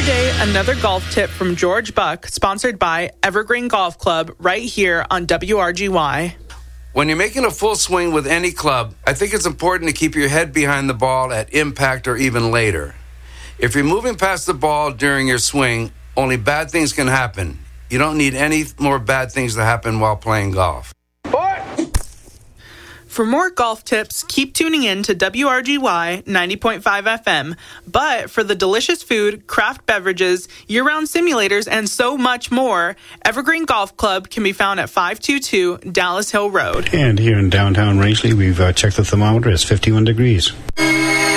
Today, another golf tip from George Buck, sponsored by Evergreen Golf Club, right here on WRGY. When you're making a full swing with any club, I think it's important to keep your head behind the ball at impact or even later. If you're moving past the ball during your swing, only bad things can happen. You don't need any more bad things to happen while playing golf. For more golf tips, keep tuning in to WRGY 90.5 FM. But for the delicious food, craft beverages, year-round simulators, and so much more, Evergreen Golf Club can be found at 522 Dallas Hill Road. And here in downtown Rangeley, we've checked the thermometer. It's 51 degrees.